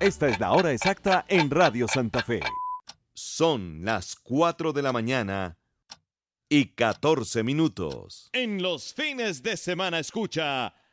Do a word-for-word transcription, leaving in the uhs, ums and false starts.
Esta es la hora exacta en Radio Santa Fe. Son las cuatro de la mañana y catorce minutos. En los fines de semana escucha